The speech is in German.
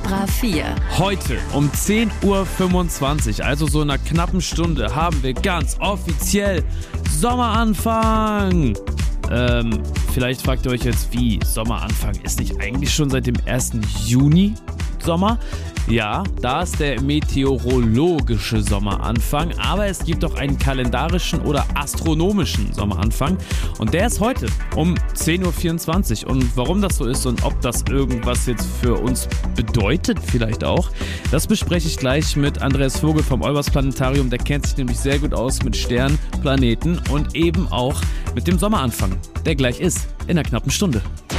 Vibra 4. Heute um 10.25 Uhr, also so in einer knappen Stunde, haben wir ganz offiziell Sommeranfang. Vielleicht fragt ihr euch jetzt, wie Sommeranfang? Ist nicht eigentlich schon seit dem 1. Juni Sommer? Ja, da ist der meteorologische Sommeranfang, aber es gibt auch einen kalendarischen oder astronomischen Sommeranfang und der ist heute um 10.24 Uhr. Und warum das so ist und ob das irgendwas jetzt für uns bedeutet vielleicht auch, das bespreche ich gleich mit Andreas Vogel vom Olbers Planetarium. Der kennt sich nämlich sehr gut aus mit Sternen, Planeten und eben auch mit dem Sommeranfang, der gleich ist in einer knappen Stunde.